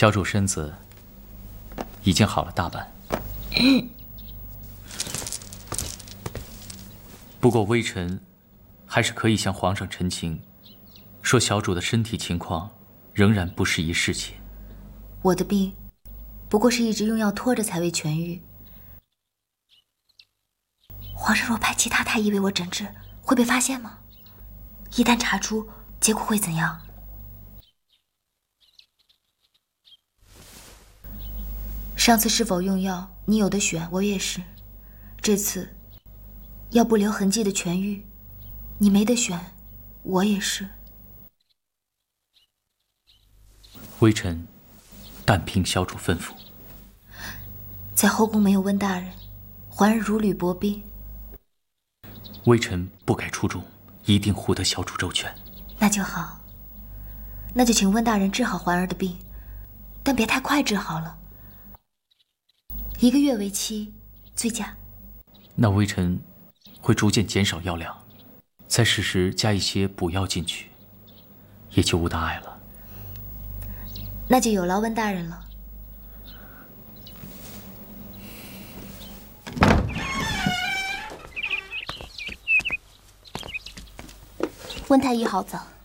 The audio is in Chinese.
小主身子已经好了大半。不过微臣还是可以向皇上陈情，说小主的身体情况仍然不适宜侍寝。 我的病不过是一直用药拖着才未痊愈。皇上若派其他太医为我诊治，会被发现吗？一旦查出，结果会怎样？上次是否用药，你有的选，我也是。这次要不留痕迹的痊愈，你没得选，我也是。 微臣但凭小主吩咐。 在后宫没有温大人，环儿如履薄冰。 微臣不改初衷，一定护得小主周全。 那就好，那就请温大人治好环儿的病，但别太快治好了。1个月为期，最佳。 那微臣会逐渐减少药量，再适时加一些补药进去，也就无大碍了。 那就有劳温大人了。 温太医好早。